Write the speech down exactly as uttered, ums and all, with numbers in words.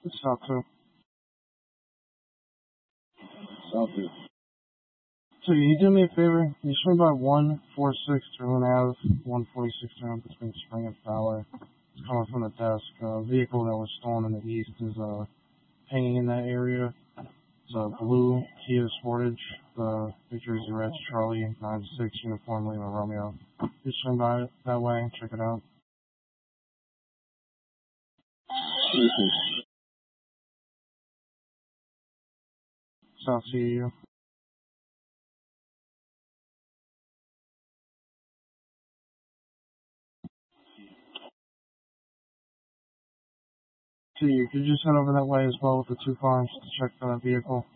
It's South two. South two. So can you do me a favor? Can you swing by one forty-six Terhune Ave, one forty-six Terhune between Spring and Fowler? It's coming from the desk. A vehicle that was stolen in the east is uh, hanging in that area. It's a blue Kia Sportage. The New Jersey Reds Charlie nine six Uniform Lima Romeo. Just swing by it that way and check it out. Mm-hmm. South C U. So you could just head over that way as well with the two farms to check for that vehicle.